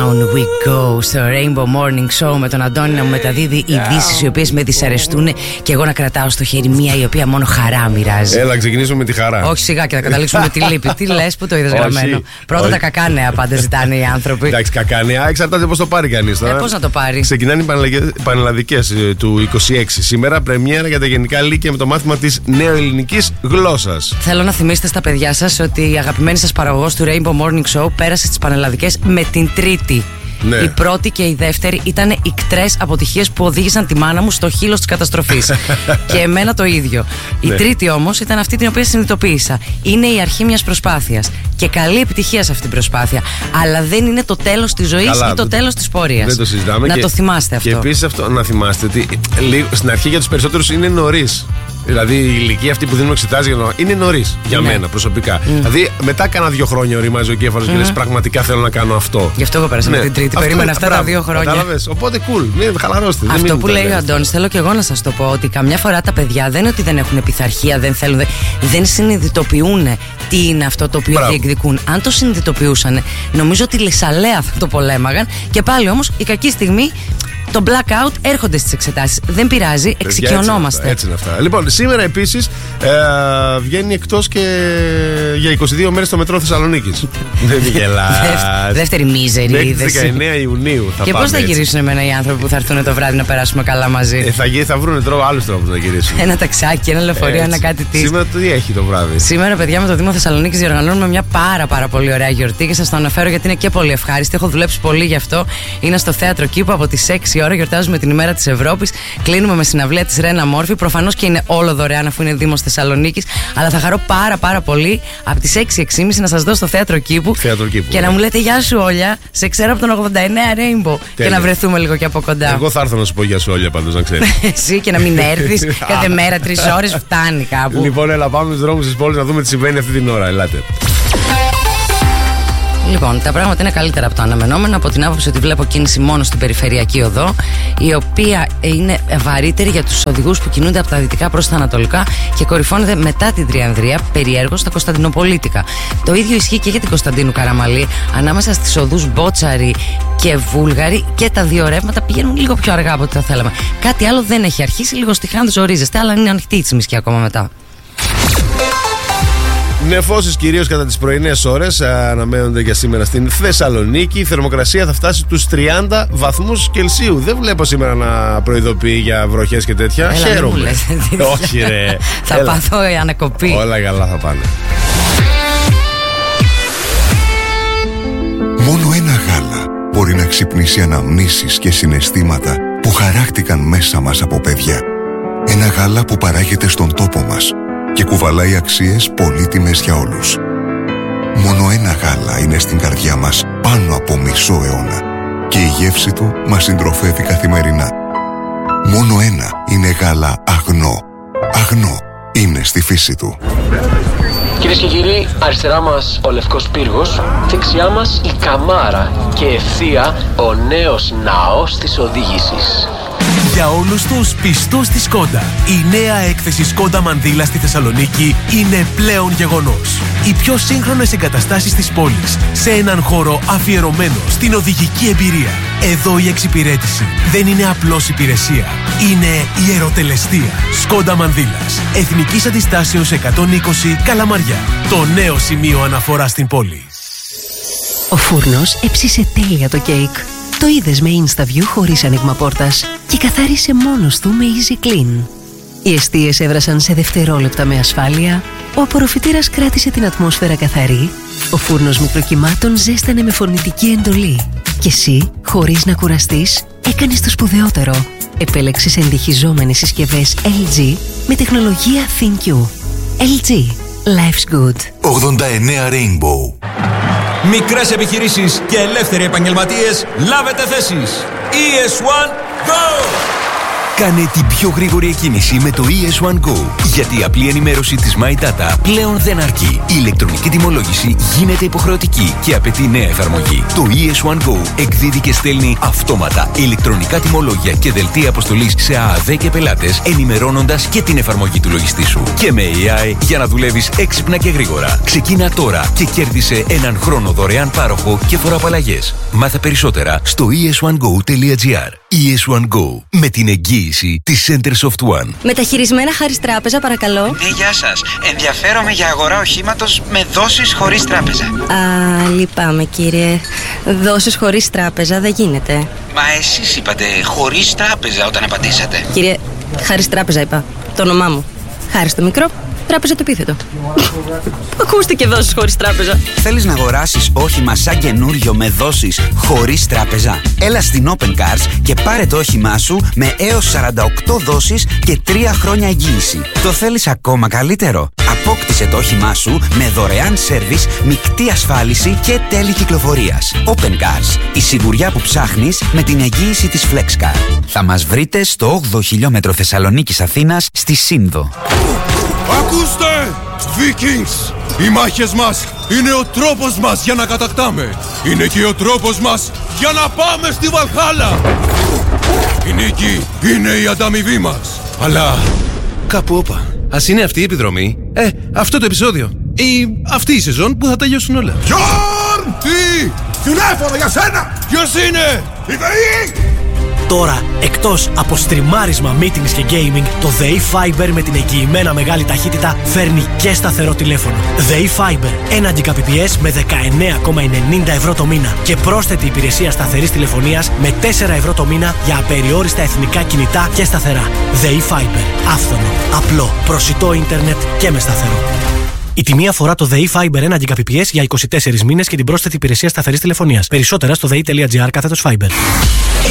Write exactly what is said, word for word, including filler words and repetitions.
Down we go στο Rainbow Morning Show με τον Αντώνη να μου μεταδίδει ειδήσεις οι οποίες με δυσαρεστούν και εγώ να κρατάω στο χέρι μία η οποία μόνο χαρά μοιράζει. Έλα, ξεκινήσουμε με τη χαρά. Όχι, σιγά και θα καταλήξουμε με τη λύπη. Τι λες, που το είδες γραμμένο? Πρώτα όχι. Τα κακά νέα πάντα ζητάνε οι άνθρωποι. Εντάξει, κακά νέα, εξαρτάται πώς το πάρει κανείς τώρα. Ε, πώς να το πάρει. Ξεκινάνε οι πανελλαδικές του είκοσι έξι. Σήμερα πρεμιέρα για τα γενικά λύκεια με το μάθημα της νεοελληνικής γλώσσας. Θέλω να θυμίσετε στα παιδιά σας ότι η αγαπημένη σας παραγωγός του Rainbow Morning Show πέρασε τις πανελλαδικές με την τρίτη. Ναι. Η πρώτη και η δεύτερη ήταν ικτρές αποτυχίες που οδήγησαν τη μάνα μου στο χείλος της καταστροφής. Και εμένα το ίδιο. Η ναι. τρίτη όμως ήταν αυτή την οποία συνειδητοποίησα. Είναι η αρχή μιας προσπάθειας. Και καλή επιτυχία σε αυτή την προσπάθεια. Αλλά δεν είναι το τέλος της ζωής ή το, το τέλος της πορείας. Δεν το συζητάμε. Να και, το θυμάστε αυτό. Και επίσης αυτό να θυμάστε ότι λίγο, στην αρχή για τους περισσότερους είναι νωρίς. Δηλαδή η ηλικία αυτή που δίνουμε εξετάζει είναι νωρίς για ναι. μένα προσωπικά. Mm. Δηλαδή μετά κάνα δύο χρόνια οριμάζει ο εγκέφαλος mm. και λες πραγματικά θέλω να κάνω αυτό. Γι' αυτό εγώ πέρασα ναι. με την τρίτη. Αυτό, περίμενα αυτά μπράβο, τα δύο χρόνια. Κατάλαβες. Οπότε cool. Μην χαλαρώστε. Αυτό που λέει ο Αντώνης, θέλω και εγώ να σας το πω ότι καμιά φορά τα παιδιά δεν είναι ότι δεν έχουν πειθαρχία, δεν θέλουν, δεν συνειδητοποιούν τι είναι αυτό το οποίο μπράβο. διεκδικούν. Αν το συνειδητοποιούσαν, νομίζω ότι λισαλέα θα το πολέμαγαν και πάλι όμως η κακή στιγμή. Το blackout έρχονται στις εξετάσεις. Δεν πειράζει, εξοικειωνόμαστε. Έτσι είναι αυτά. Λοιπόν, σήμερα επίσης ε, βγαίνει εκτός και για είκοσι δύο μέρες στο μετρό Θεσσαλονίκης. Δεν γελάς. Δεύτερη μίζερη. Μέχρι τις δεκαεννέα Ιουνίου θα και πώς θα γυρίσουν εμένα οι άνθρωποι που θα έρθουν το βράδυ να περάσουμε καλά μαζί? Ε, θα, θα βρουν τρόπο, άλλους τρόπους να γυρίσουν. Ένα ταξάκι, ένα λεωφορείο, ένα κάτι τι. Σήμερα τι έχει το βράδυ? Σήμερα, παιδιά, με το Δήμο Θεσσαλονίκης διοργανώνουμε μια πάρα πάρα πολύ ωραία γιορτή και σας το αναφέρω γιατί είναι και πολύ ευχάριστη. Έχω δουλέψει πολύ γι' αυτό. Είναι στο Θέατρο Κήπου από τις έξι η ώρα. Γιορτάζουμε την ημέρα της Ευρώπης. Κλείνουμε με συναυλία της Ρένα Μόρφη. Προφανώς και είναι όλο δωρεάν αφού είναι Δήμος Θεσσαλονίκης. Αλλά θα χαρώ πάρα πάρα πολύ από τις έξι και μισή να σας δω στο Θέατρο Κήπου. Θέατρο Κήπου και ναι. να μου λέτε γεια σου Όλια. Σε ξέρω από τον ογδόντα εννέα Rainbow. Τέλεια. Και να βρεθούμε λίγο και από κοντά. Εγώ θα έρθω να σου πω γεια σου Όλια πάντως να ξέρεις. Εσύ και να μην έρθεις κάθε μέρα τρεις ώρες φτάνει κάπου. Λοιπόν, έλα πάμε στους δρόμους της πόλης να δούμε τι συμβαίνει αυτή την ώρα. Ελάτε. Λοιπόν, τα πράγματα είναι καλύτερα από το αναμενόμενο από την άποψη ότι βλέπω κίνηση μόνο στην περιφερειακή οδό, η οποία είναι βαρύτερη για τους οδηγούς που κινούνται από τα δυτικά προς τα ανατολικά και κορυφώνεται μετά την Τριανδρία, περιέργως στα Κωνσταντινοπολίτικα. Το ίδιο ισχύει και για την Κωνσταντίνου Καραμαλή, ανάμεσα στις οδούς Μπότσαρη και Βούλγαρη και τα δύο ρεύματα πηγαίνουν λίγο πιο αργά από ό,τι θα θέλαμε. Κάτι άλλο δεν έχει αρχίσει, λίγο στη Χάνδη ζορίζεστε, αλλά είναι ανοιχτή η Τσιμισκή ακόμα μετά. Νεφώσεις κυρίως κατά τις πρωινές ώρες αναμένονται για σήμερα στην Θεσσαλονίκη. Η θερμοκρασία θα φτάσει τους τριάντα βαθμούς Κελσίου. Δεν βλέπω σήμερα να προειδοποιεί για βροχές και τέτοια. Έλα, χαίρομαι. Όχι ρε. Θα Έλα. πάθω ανακοπή. Όλα καλά θα πάνε. Μόνο ένα γάλα μπορεί να ξυπνήσει αναμνήσεις και συναισθήματα που χαράχτηκαν μέσα μας από παιδιά. Ένα γάλα που παράγεται στον τόπο μας και κουβαλάει αξίες πολύτιμες για όλους. Μόνο ένα γάλα είναι στην καρδιά μας πάνω από μισό αιώνα και η γεύση του μας συντροφεύει καθημερινά. Μόνο ένα είναι γάλα αγνό. Αγνό είναι στη φύση του. Κυρίες και κύριοι, αριστερά μας ο Λευκός Πύργος, δεξιά μας η Καμάρα και ευθεία ο νέος ναός της οδήγησης. Για όλους τους πιστούς της Σκόντα, η νέα έκθεση Σκόντα Μανδύλα στη Θεσσαλονίκη είναι πλέον γεγονός. Οι πιο σύγχρονες εγκαταστάσεις της πόλης, σε έναν χώρο αφιερωμένο στην οδηγική εμπειρία. Εδώ η εξυπηρέτηση δεν είναι απλώς υπηρεσία, είναι ιεροτελεστία. Σκόντα Μανδύλας, Εθνικής Αντιστάσεως εκατόν είκοσι Καλαμαριά. Το νέο σημείο αναφορά στην πόλη. Ο φούρνος έψισε τέλεια το κέικ. Το είδες με InstaView χωρίς άνοιγμα πόρτας και καθάρισε μόνος του με Easy Clean. Οι εστίες έβρασαν σε δευτερόλεπτα με ασφάλεια, ο απορροφητήρας κράτησε την ατμόσφαιρα καθαρή, ο φούρνος μικροκυμάτων ζέστανε με φωνητική εντολή και εσύ, χωρίς να κουραστείς, έκανες το σπουδαιότερο. Επέλεξες εντυχιζόμενες συσκευές ελ τζι με τεχνολογία ThinQ. ελ τζι. Life's good. ογδόντα εννέα Rainbow. Μικρές επιχειρήσεις και ελεύθεροι επαγγελματίες, λάβετε θέσεις. ι ες ουάν, go! Κάνε την πιο γρήγορη εκκίνηση με το ι ες One Go. Γιατί η απλή ενημέρωση της My Data πλέον δεν αρκεί. Η ηλεκτρονική τιμολόγηση γίνεται υποχρεωτική και απαιτεί νέα εφαρμογή. Το ι ες One Go εκδίδει και στέλνει αυτόματα ηλεκτρονικά τιμολόγια και δελτία αποστολής σε ΑΑΔ και πελάτες, ενημερώνοντας και την εφαρμογή του λογιστή σου. Και με έι άι για να δουλεύεις έξυπνα και γρήγορα. Ξεκίνα τώρα και κέρδισε έναν χρόνο δωρεάν πάροχο και φοροαπαλλαγές. Μάθε περισσότερα στο ι ες one go τελεία τζι άρ. ι ες One Go, με την εγγύηση της Centersoft One. Μεταχειρισμένα Χάρις Τράπεζα, παρακαλώ. Ναι, γεια σας. Ενδιαφέρομαι για αγορά οχήματος με δόσεις χωρίς τράπεζα. Α, λυπάμαι κύριε. Δόσεις χωρίς τράπεζα δεν γίνεται. Μα εσείς είπατε χωρίς τράπεζα όταν απαντήσατε. Κύριε, Χάρις Τράπεζα είπα. Το όνομά μου. Χάρις το μικρό, τράπεζα το επίθετο. Ακούστηκε δόσεις χωρίς τράπεζα. Θέλεις να αγοράσεις όχημα σαν καινούριο με δόσεις χωρίς τράπεζα? Έλα στην Open Cars και πάρε το όχημά σου με έως σαράντα οκτώ δόσεις και τρία χρόνια εγγύηση. Το θέλεις ακόμα καλύτερο? Απόκτησε το όχημά σου με δωρεάν σέρβις, μεικτή ασφάλιση και τέλη κυκλοφορίας. Open Cars. Η σιγουριά που ψάχνεις με την εγγύηση της FlexCar. Θα μας βρείτε στο όγδοο χιλιόμετρο Θεσσαλονίκης Αθήνας στη Σύνδο. Ακούστε! Vikings! Οι μάχες μας είναι ο τρόπος μας για να κατακτάμε. Είναι και ο τρόπος μας για να πάμε στη Βαλχάλα. Η νίκη είναι η ανταμοιβή μας. Αλλά κάπου όπα. Ας είναι αυτή η επιδρομή. Ε, αυτό το επεισόδιο. Ή αυτή η σεζόν που θα τελειώσουν όλα. Γιόρν! Τι! Τηλέφωνο για σένα! Ποιος είναι? Η ΔΕΗ! Τώρα, εκτός από στριμάρισμα, meetings και gaming, το ΔΕΗ Fiber με την εγγυημένα μεγάλη ταχύτητα φέρνει και σταθερό τηλέφωνο. ΔΕΗ Fiber, ένα Gbps με δεκαεννέα κόμμα ενενήντα ευρώ το μήνα και πρόσθετη υπηρεσία σταθερής τηλεφωνίας με τέσσερα ευρώ το μήνα για απεριόριστα εθνικά κινητά και σταθερά. ΔΕΗ Fiber, άφθονο, απλό, προσιτό ίντερνετ και με σταθερό. Η τιμή αφορά το ΔΕΗ Fiber ένα Gbps για είκοσι τέσσερις μήνες και την πρόσθετη υπηρεσία σταθερής τηλεφωνίας. Περισσότερα στο δε ι τελεία τζι άρ κάθετος Fiber.